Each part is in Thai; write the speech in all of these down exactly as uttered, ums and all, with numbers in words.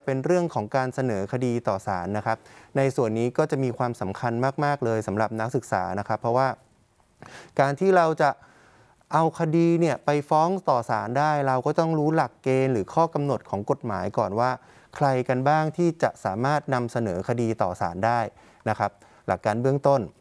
เป็นเรื่องของการเสนอคดีต่อศาลนะครับในส่วนนี้ก็จะมีความสำคัญมากๆเลยสำหรับนักศึกษานะครับเพราะว่าการที่เราจะเอาคดีเนี่ยไปฟ้องต่อศาลได้เราก็ต้องรู้หลักเกณฑ์หรือข้อกำหนดของกฎหมายก่อนว่าใครกันบ้างที่จะสามารถนำเสนอคดีต่อศาลได้นะครับหลักการเบื้องต้น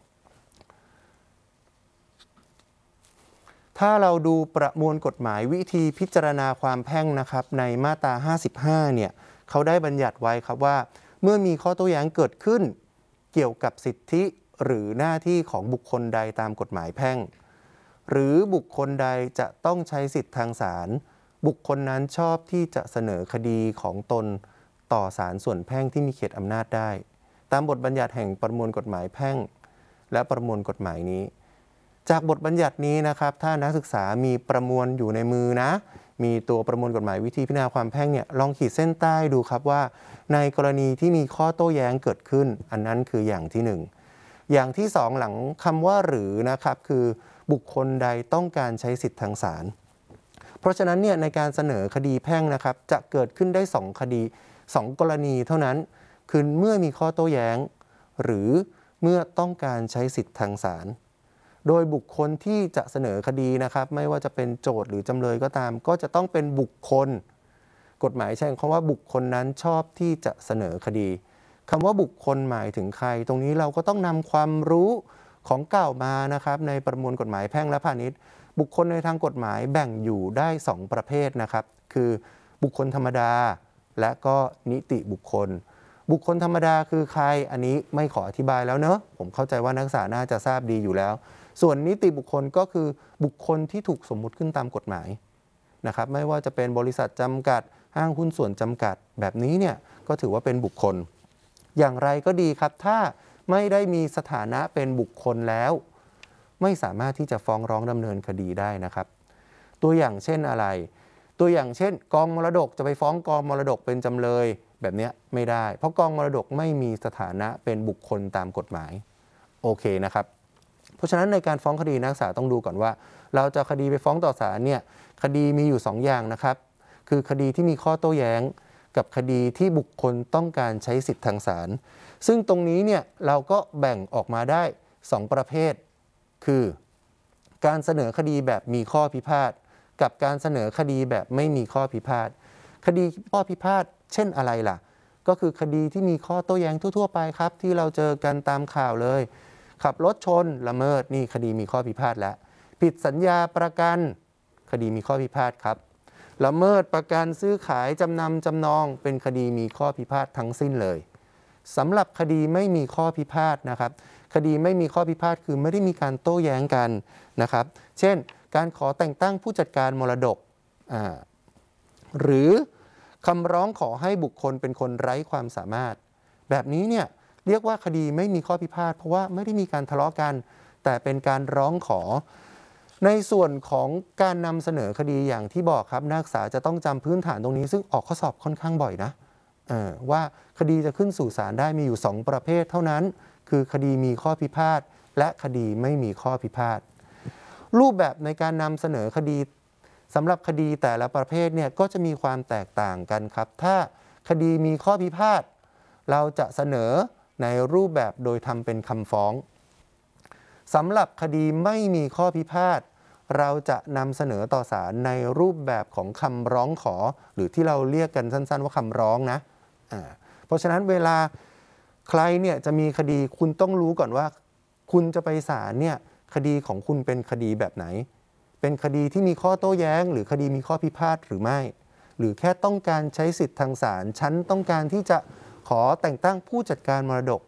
ถ้าเราดูประมวลกฎหมายวิธีพิจารณาความแพ่งนะครับในมาตราห้าสิบห้าเนี่ยเขาได้บัญญัติไว้ครับว่าเมื่อมีข้อโต้แย้งเกิดขึ้นเกี่ยวกับสิทธิหรือหน้าที่ของบุคคลใดตามกฎหมายแพ่งหรือบุคคลใดจะต้องใช้สิทธิทางศาลบุคคลนั้นชอบที่จะเสนอคดีของตนต่อศาลส่วนแพ่งที่มีเขตอำนาจได้ตามบทบัญญัติแห่งประมวลกฎหมายแพ่งและประมวลกฎหมายนี้จากบทบัญญัตินี้นะครับถ้านักศึกษามีประมวลอยู่ในมือนะมีตัวประมวลกฎหมายวิธีพิจารณาความแพ่งเนี่ยลองขีดเส้นใต้ดูครับว่าในกรณีที่มีข้อโต้แย้งเกิดขึ้นอันนั้นคืออย่างที่หนึ่งอย่างที่สองหลังคำว่าหรือนะครับคือบุคคลใดต้องการใช้สิทธิทางศาลเพราะฉะนั้นเนี่ยในการเสนอคดีแพ่งนะครับจะเกิดขึ้นได้สองคดีสองกรณีเท่านั้นคือเมื่อมีข้อโต้แย้งหรือเมื่อต้องการใช้สิทธิทางศาลโดยบุคคลที่จะเสนอคดีนะครับไม่ว่าจะเป็นโจทก์หรือจำเลยก็ตามก็จะต้องเป็นบุคคลกฎหมายใช้คำว่าบุคคลนั้นชอบที่จะเสนอคดีคำว่าบุคคลหมายถึงใครตรงนี้เราก็ต้องนำความรู้ของเก่ามานะครับในประมวลกฎหมายแพ่งและพาณิชย์บุคคลในทางกฎหมายแบ่งอยู่ได้สองประเภทนะครับคือบุคคลธรรมดาและก็นิติบุคคลบุคคลธรรมดาคือใครอันนี้ไม่ขออธิบายแล้วเนอะผมเข้าใจว่านักศึกษาน่าจะทราบดีอยู่แล้วส่วนนิติบุคคลก็คือบุคคลที่ถูกสมมุติขึ้นตามกฎหมายนะครับไม่ว่าจะเป็นบริษัทจำกัดห้างหุ้นส่วนจำกัดแบบนี้เนี่ยก็ถือว่าเป็นบุคคลอย่างไรก็ดีครับถ้าไม่ได้มีสถานะเป็นบุคคลแล้วไม่สามารถที่จะฟ้องร้องดำเนินคดีได้นะครับตัวอย่างเช่นอะไรตัวอย่างเช่นกองมรดกจะไปฟ้องกองมรดกเป็นจำเลยแบบนี้ไม่ได้เพราะกองมรดกไม่มีสถานะเป็นบุคคลตามกฎหมายโอเคนะครับเพราะฉะนั้นในการฟ้องคดีนักศึกษาต้องดูก่อนว่าเราจะคดีไปฟ้องต่อศาลเนี่ยคดีมีอยู่สองอย่างนะครับคือคดีที่มีข้อโต้แย้งกับคดีที่บุคคลต้องการใช้สิทธิทางศาลซึ่งตรงนี้เนี่ยเราก็แบ่งออกมาได้สองประเภทคือการเสนอคดีแบบมีข้อพิพาทกับการเสนอคดีแบบไม่มีข้อพิพาทคดีข้อพิพาทเช่นอะไรล่ะก็คือคดีที่มีข้อโต้แย้งทั่วๆไปครับที่เราเจอกันตามข่าวเลยขับรถชนละเมิดนี่คดีมีข้อพิพาทแล้วผิดสัญญาประกันคดีมีข้อพิพาทครับละเมิดประกันซื้อขายจำนำจำนองเป็นคดีมีข้อพิพาททั้งสิ้นเลยสำหรับคดีไม่มีข้อพิพาทนะครับคดีไม่มีข้อพิพาทคือไม่ได้มีการโต้แย้งกันนะครับเช่นการขอแต่งตั้งผู้จัดการมรดกอ่าหรือคำร้องขอให้บุคคลเป็นคนไร้ความสามารถแบบนี้เนี่ยเรียกว่าคดีไม่มีข้อพิพาทเพราะว่าไม่ได้มีการทะเลาะกันแต่เป็นการร้องขอในส่วนของการนำเสนอคดีอย่างที่บอกครับนักศึกษาจะต้องจำพื้นฐานตรงนี้ซึ่งออกข้อสอบค่อนข้างบ่อยนะว่าคดีจะขึ้นสู่ศาลได้มีอยู่สองประเภทเท่านั้นคือคดีมีข้อพิพาทและคดีไม่มีข้อพิพาทรูปแบบในการนำเสนอคดีสำหรับคดีแต่ละประเภทเนี่ยก็จะมีความแตกต่างกันครับถ้าคดีมีข้อพิพาทเราจะเสนอในรูปแบบโดยทำเป็นคำฟ้องสำหรับคดีไม่มีข้อพิพาทเราจะนำเสนอต่อศาลในรูปแบบของคำร้องขอหรือที่เราเรียกกันสั้นๆว่าคำร้องนะเพราะฉะนั้นเวลาใครเนี่ยจะมีคดีคุณต้องรู้ก่อนว่าคุณจะไปศาลเนี่ยคดีของคุณเป็นคดีแบบไหนเป็นคดีที่มีข้อโต้แย้งหรือคดีมีข้อพิพาทหรือไม่หรือแค่ต้องการใช้สิทธิทางศาลฉันต้องการที่จะขอแต่งตั้งผู้จัดการมรดก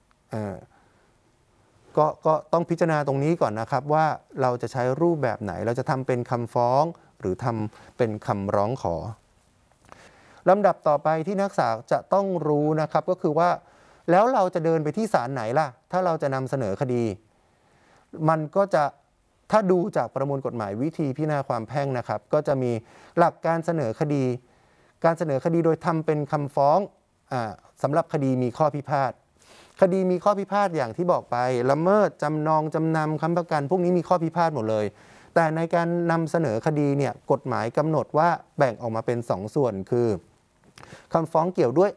ก็ก็ต้องพิจารณาตรงนี้ก่อนนะครับว่าเราจะใช้รูปแบบไหนเราจะทำเป็นคำฟ้องหรือทำเป็นคำร้องขอลำดับต่อไปที่นักศึกษาจะต้องรู้นะครับก็คือว่าแล้วเราจะเดินไปที่ศาลไหนล่ะถ้าเราจะนำเสนอคดีมันก็จะถ้าดูจากประมวลกฎหมายวิธีพิจารณาความแพ่งนะครับก็จะมีหลักการเสนอคดีการเสนอคดีโดยทำเป็นคำฟ้องสำหรับคดีมีข้อพิพาทคดีมีข้อพิพาทอย่างที่บอกไปละเมิดจำนองจำนำค้ำประกันพวกนี้มีข้อพิพาทหมดเลยแต่ในการนำเสนอคดีเนี่ยกฎหมายกำหนดว่าแบ่งออกมาเป็นสองส่วนคือคำฟ้องเกี่ยวด้วย